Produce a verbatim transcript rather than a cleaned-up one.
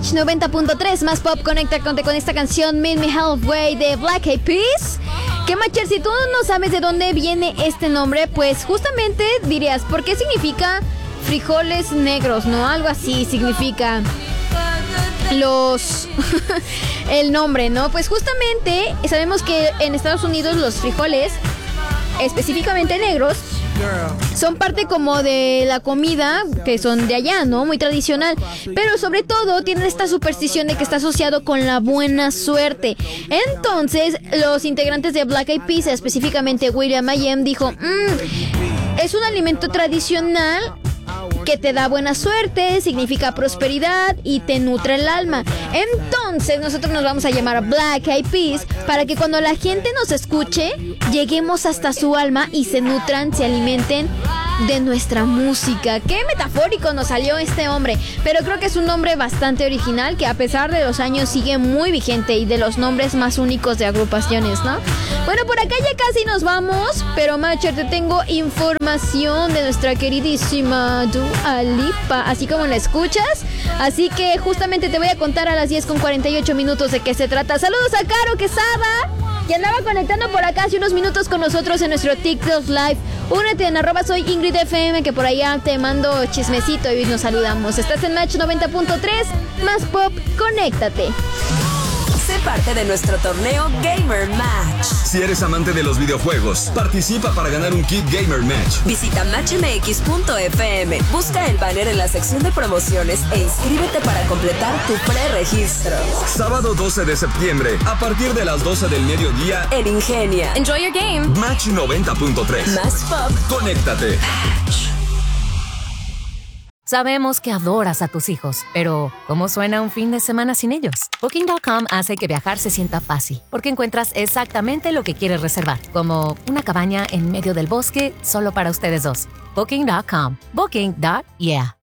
Match noventa punto tres, más pop. Conecta con, con esta canción Meet Me Halfway de Black Eyed Peas. Que Macher, si tú no sabes de dónde viene este nombre, pues justamente dirías, ¿por qué significa frijoles negros? ¿No? Algo así significa los el nombre, ¿no? Pues justamente sabemos que en Estados Unidos los frijoles, específicamente negros, son parte como de la comida que son de allá, ¿no? Muy tradicional. Pero sobre todo tienen esta superstición de que está asociado con la buena suerte. Entonces, los integrantes de Black Eyed Peas, específicamente Will.i.am dijo, mmm, es un alimento tradicional que te da buena suerte, significa prosperidad y te nutre el alma. Entonces nosotros nos vamos a llamar Black Eyed Peas para que cuando la gente nos escuche, lleguemos hasta su alma y se nutran, se alimenten de nuestra música. Qué metafórico nos salió este hombre, pero creo que es un nombre bastante original que a pesar de los años sigue muy vigente y de los nombres más únicos de agrupaciones, ¿no? Bueno, por acá ya casi nos vamos, pero Macher, te tengo información de nuestra queridísima Dua Lipa, así como la escuchas. Así que justamente te voy a contar a las diez con cuarenta y ocho minutos de qué se trata. Saludos a Caro Quesada, que andaba conectando por acá hace unos minutos con nosotros en nuestro TikTok Live. Únete en arroba soy Ingrid F M, que por allá te mando chismecito y nos saludamos. Estás en Match noventa punto tres, más pop, conéctate. Sé parte de nuestro torneo Gamer Match. Si eres amante de los videojuegos, participa para ganar un kit Gamer Match. Visita match m x punto f m, busca el banner en la sección de promociones e inscríbete para completar tu preregistro. Sábado doce de septiembre, a partir de las doce del mediodía, en Ingenia. Enjoy your game. Match noventa punto tres. Más pop. Conéctate. Sabemos que adoras a tus hijos, pero ¿cómo suena un fin de semana sin ellos? Booking punto com hace que viajar se sienta fácil, porque encuentras exactamente lo que quieres reservar, como una cabaña en medio del bosque solo para ustedes dos. Booking punto com. Booking. Yeah.